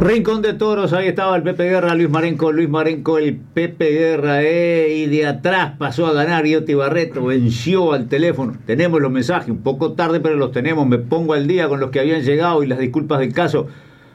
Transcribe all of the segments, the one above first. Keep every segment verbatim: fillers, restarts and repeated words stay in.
Rincón de Toros, ahí estaba el Pepe Guerra, Luis Marenco, Luis Marenco, el Pepe Guerra, eh, y de atrás pasó a ganar Iotti Barreto, venció al teléfono. Tenemos los mensajes, un poco tarde, pero los tenemos. Me pongo al día con los que habían llegado y las disculpas del caso.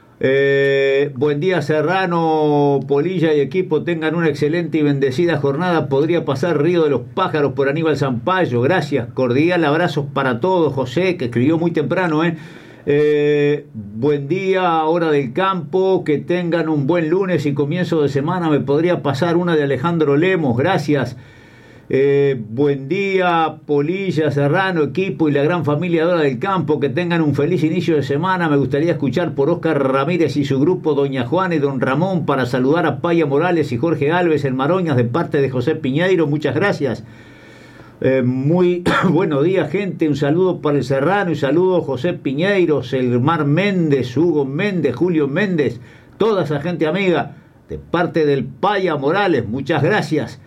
Eh, buen día, Serrano, Polilla y equipo, tengan una excelente y bendecida jornada. Podría pasar Río de los Pájaros por Aníbal Zampayo, gracias, cordial abrazos para todos. José, que escribió muy temprano, eh. Eh, buen día, hora del campo, que tengan un buen lunes y comienzo de semana. Me podría pasar una de Alejandro Lemos, gracias. Eh, buen día, Polilla, Serrano, equipo y la gran familia de Hora del Campo, que tengan un feliz inicio de semana. Me gustaría escuchar por Óscar Ramírez y su grupo Doña Juana y Don Ramón para saludar a Paya Morales y Jorge Alves en Maroñas de parte de José Piñeiro, muchas gracias. Eh, muy buenos días, gente. Un saludo para el Serrano, un saludo José Piñeiro, Selmar Méndez, Hugo Méndez, Julio Méndez, toda esa gente amiga de parte del Paya Morales, muchas gracias.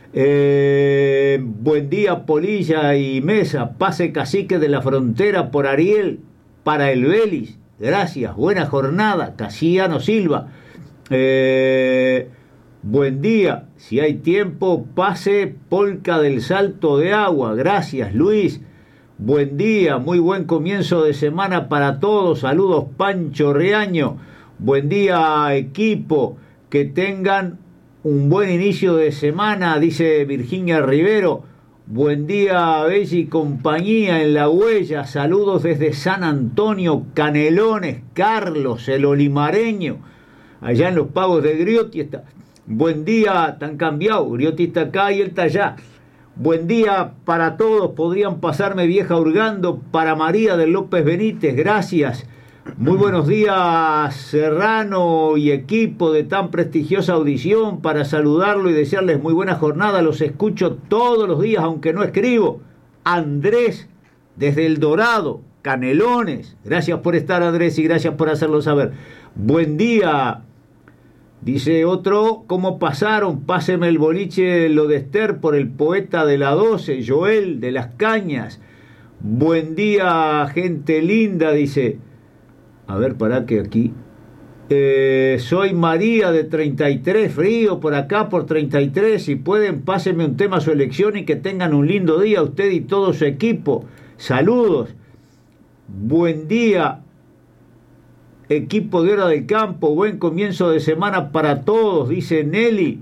Eh, buen día, Polilla y Mesa. Pase Cacique de la Frontera por Ariel para el Belis, gracias. Buena jornada, Casiano Silva. Eh, Buen día, si hay tiempo, pase Polca del Salto de Agua. Gracias, Luis. Buen día, muy buen comienzo de semana para todos. Saludos, Pancho Reaño. Buen día, equipo. Que tengan un buen inicio de semana, dice Virginia Rivero. Buen día, Belli y compañía en La Huella. Saludos desde San Antonio, Canelones. Carlos, el olimareño. Allá en los Pagos de Griotti está. Buen día, tan cambiado, Griotti está acá y él está allá. Buen día para todos, podrían pasarme vieja hurgando para María de López Benítez, gracias. Muy buenos días, Serrano y equipo de tan prestigiosa audición, para saludarlo y desearles muy buena jornada. Los escucho todos los días, aunque no escribo. Andrés, desde El Dorado, Canelones. Gracias por estar, Andrés, y gracias por hacerlo saber. Buen día. Dice otro, ¿cómo pasaron? Páseme el boliche lo de Esther por el poeta de la doce, Joel de las Cañas. Buen día, gente linda, dice. A ver, para que aquí. Eh, soy María de treinta y tres, frío por acá por treinta y tres. Si pueden, pásenme un tema a su elección y que tengan un lindo día, usted y todo su equipo. Saludos. Buen día. Equipo de Hora del Campo, buen comienzo de semana para todos, dice Nelly.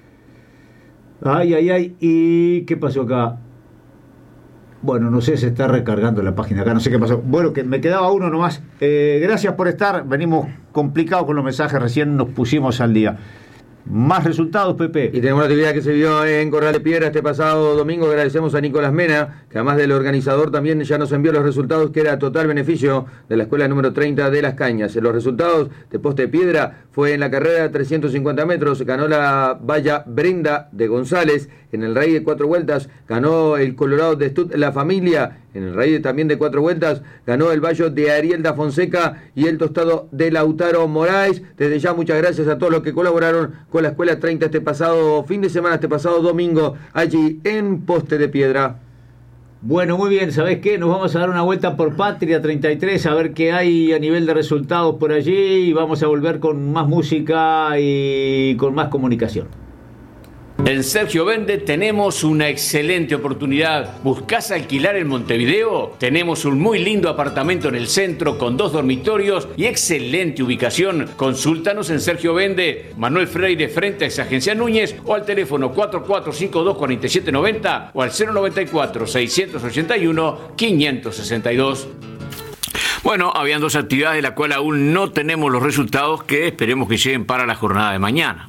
Ay, ay, ay, ¿y qué pasó acá? Bueno, no sé, se está recargando la página acá, no sé qué pasó. Bueno, que me quedaba uno nomás. Eh, gracias por estar, venimos complicados con los mensajes, recién nos pusimos al día. Más resultados, Pepe. Y tenemos una actividad que se vio en Corral de Piedra este pasado domingo. Agradecemos a Nicolás Mena, que además del organizador también ya nos envió los resultados, que era total beneficio de la escuela número treinta de Las Cañas. Los resultados de Poste de Piedra fue en la carrera de trescientos cincuenta metros, ganó la valla Brenda de González. En el raíz de cuatro vueltas ganó el Colorado de Stud La Familia. En el raíz también de cuatro vueltas ganó el Bayo de Ariel da Fonseca y el Tostado de Lautaro Moraes. Desde ya muchas gracias a todos los que colaboraron con la Escuela treinta este pasado fin de semana, este pasado domingo, allí en Poste de Piedra. Bueno, muy bien, ¿sabés qué? Nos vamos a dar una vuelta por Patria treinta y tres, a ver qué hay a nivel de resultados por allí, y vamos a volver con más música y con más comunicación. En Sergio Vende tenemos una excelente oportunidad. ¿Buscás alquilar en Montevideo? Tenemos un muy lindo apartamento en el centro con dos dormitorios y excelente ubicación. Consúltanos en Sergio Vende, Manuel Freire frente a Exagencia Núñez, o al teléfono cuatro cuatro cinco dos cuatro siete nueve cero o al cero noventa y cuatro seiscientos ochenta y uno quinientos sesenta y dos. Bueno, habían dos actividades de las cuales aún no tenemos los resultados, que esperemos que lleguen para la jornada de mañana.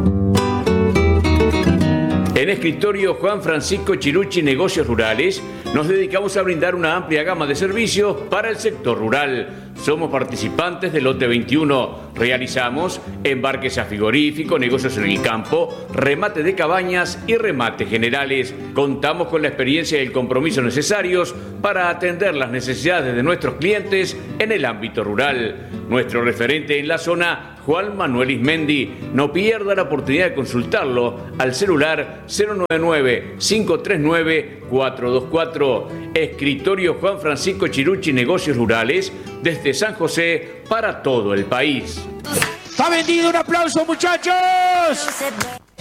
En Escritorio Juan Francisco Chirucci Negocios Rurales nos dedicamos a brindar una amplia gama de servicios para el sector rural. Somos participantes del lote veintiuno. Realizamos embarques a frigorífico, negocios en el campo, remate de cabañas y remates generales. Contamos con la experiencia y el compromiso necesarios para atender las necesidades de nuestros clientes en el ámbito rural. Nuestro referente en la zona, Juan Manuel Ismendi. No pierda la oportunidad de consultarlo al celular cero nueve nueve cinco tres nueve cuatro dos cuatro. Escritorio Juan Francisco Chirucci, Negocios Rurales, desde San José para todo el país. ¡Está vendido! ¡Un aplauso, muchachos!